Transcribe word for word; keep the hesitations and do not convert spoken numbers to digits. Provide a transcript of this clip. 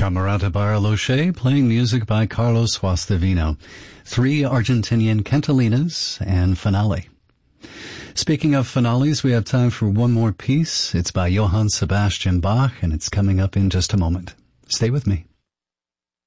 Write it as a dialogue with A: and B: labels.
A: Camerata Bariloche playing music by Carlos Suastavino. Three Argentinian cantalinas and finale. Speaking of finales, we have time for one more piece. It's by Johann Sebastian Bach, and it's coming up in just a moment. Stay with me.